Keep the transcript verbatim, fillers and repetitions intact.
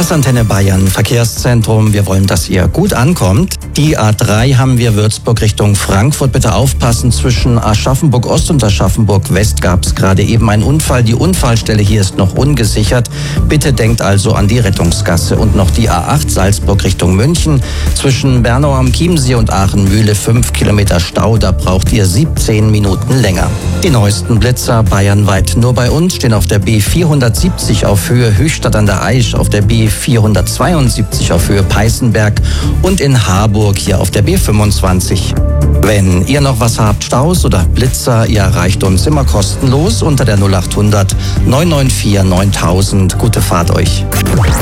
Das Antenne Bayern Verkehrszentrum. Wir wollen, dass ihr gut ankommt. Die A drei haben wir Würzburg Richtung Frankfurt. Bitte aufpassen, zwischen Aschaffenburg Ost und Aschaffenburg West gab es gerade eben einen Unfall. Die Unfallstelle hier ist noch ungesichert. Bitte denkt also an die Rettungsgasse. Und noch die A acht Salzburg Richtung München. Zwischen Bernau am Chiemsee und Aachen-Mühle fünf Kilometer Stau. Da braucht ihr siebzehn Minuten länger. Die neuesten Blitzer bayernweit nur bei uns stehen auf der B vierhundertsiebzig auf Höhe Höchstadt an der Aisch, auf der B vierhundertzweiundsiebzig auf Höhe Peißenberg und in Harburg hier auf der B fünfundzwanzig. Wenn ihr noch was habt, Staus oder Blitzer, ihr erreicht uns immer kostenlos unter der null achthundert neun neun vier neuntausend. Gute Fahrt euch.